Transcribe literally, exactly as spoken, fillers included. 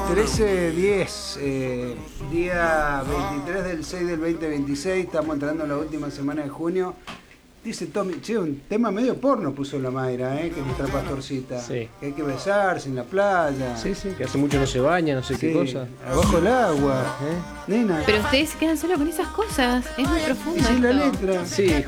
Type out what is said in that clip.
trece diez, eh, día veintitrés del seis del veinte veintiséis, estamos entrando en la última semana de junio. Dice Tommy, che, un tema medio porno puso la Mayra, eh, que es nuestra pastorcita. Sí. Que hay que besarse en la playa. Sí, sí, que hace mucho no se baña, no sé Sí, qué cosa. abajo el agua, ¿Eh? nena. Pero ustedes se quedan solo con esas cosas. Es muy profundo. Y sin la esto. letra. Sí,